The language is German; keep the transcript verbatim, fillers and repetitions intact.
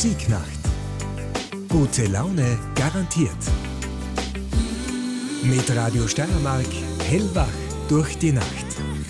Musiknacht. Gute Laune garantiert. Mit Radio Steiermark hellwach durch die Nacht.